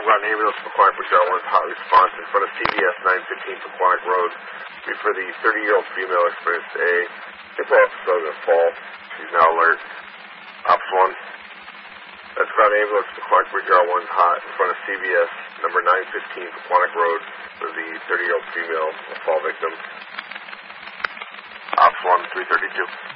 got an ambulance for Quantic Bridge Road 1's hot response in front of CVS 915 for Quantic Road. For the 30-year-old female experienced a hip episode of fall. She's now alert. Ops 1. That's got an ambulance for Quantic Bridge Road 1's hot in front of CVS number 915 for Quantic Road for the 30-year-old female fall victim. Ops 1, 332.